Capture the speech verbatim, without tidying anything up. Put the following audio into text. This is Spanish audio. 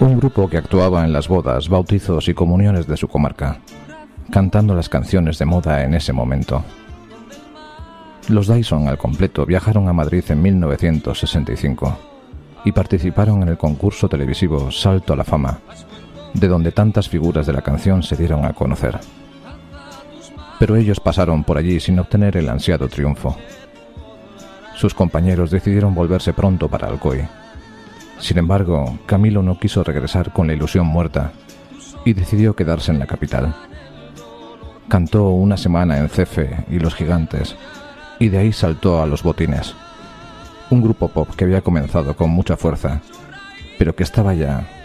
Un grupo que actuaba en las bodas, bautizos y comuniones de su comarca, cantando las canciones de moda en ese momento. Los Dyson al completo viajaron a Madrid en mil novecientos sesenta y cinco y participaron en el concurso televisivo Salto a la Fama, de donde tantas figuras de la canción se dieron a conocer. Pero ellos pasaron por allí sin obtener el ansiado triunfo. Sus compañeros decidieron volverse pronto para Alcoy. Sin embargo, Camilo no quiso regresar con la ilusión muerta y decidió quedarse en la capital. Cantó una semana en Cefe y Los Gigantes y de ahí saltó a Los Botines, un grupo pop que había comenzado con mucha fuerza, pero que estaba ya